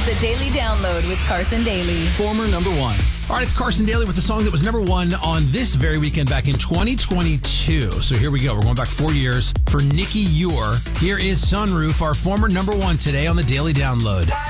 The Daily Download with Carson Daly. Former number one. All right, it's Carson Daly with the song that was number one on this very weekend back in 2022. So here we go. We're going back 4 years for Nikki Ure. Here is Sunroof, our former number one today on the Daily Download.